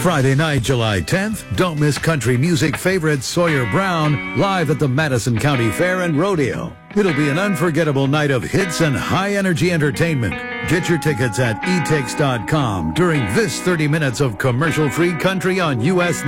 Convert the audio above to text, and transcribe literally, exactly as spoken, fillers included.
Friday night, July tenth, don't miss country music favorite Sawyer Brown live at the Madison County Fair and Rodeo. It'll be an unforgettable night of hits and high-energy entertainment. Get your tickets at e tix dot com during this thirty minutes of commercial-free country on U S